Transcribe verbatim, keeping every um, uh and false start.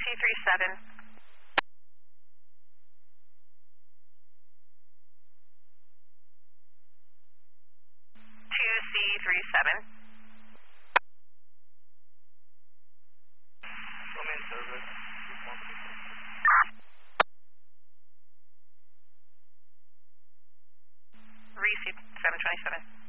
three seven. two C three seven. I'm in service. Received seven twenty-seven.